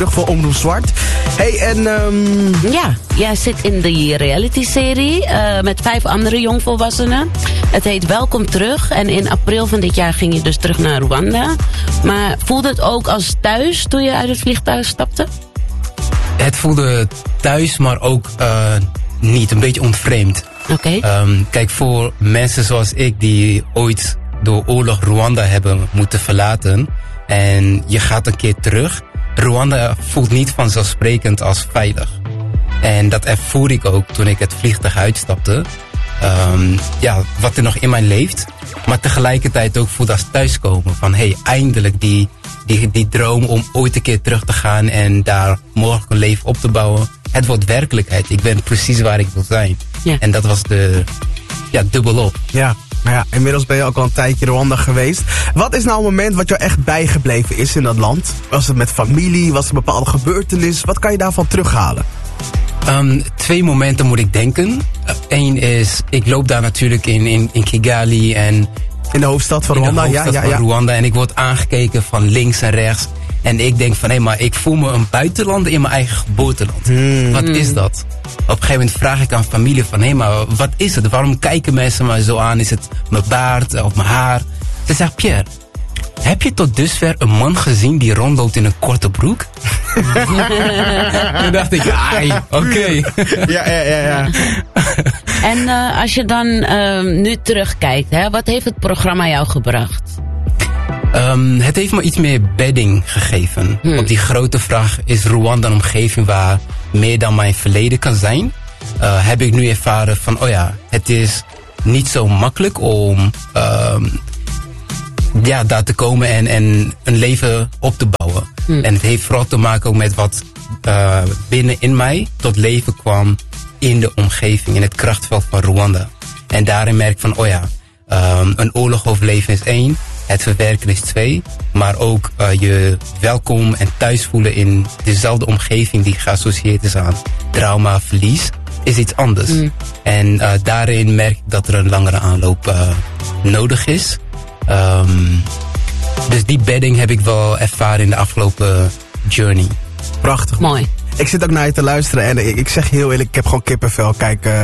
terug voor Omroep Zwart. Hey, en... Ja, jij zit in die reality-serie met 5 andere jongvolwassenen. Het heet Welkom Terug. En in april van dit jaar ging je dus terug naar Rwanda. Maar voelde het ook als thuis toen je uit het vliegtuig stapte? Het voelde thuis, maar ook niet. Een beetje ontvreemd. Oké. Kijk, voor mensen zoals ik die ooit door oorlog Rwanda hebben moeten verlaten en je gaat een keer terug. Rwanda voelt niet vanzelfsprekend als veilig. En dat ervoer ik ook toen ik het vliegtuig uitstapte. Wat er nog in mij leeft. Maar tegelijkertijd ook voelde als thuiskomen. Van eindelijk die droom om ooit een keer terug te gaan en daar mogelijk een leven op te bouwen. Het wordt werkelijkheid. Ik ben precies waar ik wil zijn. Ja. En dat was dubbelop. Ja. Maar ja, inmiddels ben je ook al een tijdje Rwanda geweest. Wat is nou een moment wat jou echt bijgebleven is in dat land? Was het met familie? Was het een bepaalde gebeurtenis? Wat kan je daarvan terughalen? 2 momenten moet ik denken. Eén is, ik loop daar natuurlijk in Kigali en... In de hoofdstad van Rwanda? In de hoofdstad van Rwanda. En ik word aangekeken van links en rechts. En ik denk van, maar ik voel me een buitenlander in mijn eigen geboorteland. Wat is dat? Op een gegeven moment vraag ik aan familie van, maar wat is het? Waarom kijken mensen me zo aan? Is het mijn baard of mijn haar? Ze zegt, Pierre, heb je tot dusver een man gezien die rondloopt in een korte broek? Toen dacht ik, oké. Ja. En als je dan nu terugkijkt, wat heeft het programma jou gebracht? Het heeft me iets meer bedding gegeven. Want die grote vraag, is Rwanda een omgeving waar meer dan mijn verleden kan zijn? Heb ik nu ervaren van, het is niet zo makkelijk om daar te komen en een leven op te bouwen. En het heeft vooral te maken ook met wat binnenin mij tot leven kwam in de omgeving, in het krachtveld van Rwanda. En daarin merk ik van, een oorlog overleven is 1, het verwerken is 2, maar ook je welkom en thuis voelen in dezelfde omgeving die geassocieerd is aan trauma, verlies, is iets anders. En daarin merk ik dat er een langere aanloop nodig is. Dus die bedding heb ik wel ervaren in de afgelopen journey. Prachtig. Mooi. Ik zit ook naar je te luisteren en ik zeg je heel eerlijk, ik heb gewoon kippenvel. Kijk,